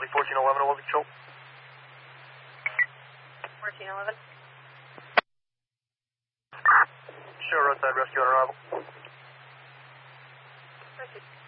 Charlie 1411, what was control? 1411. Show roadside rescue on arrival. Roger.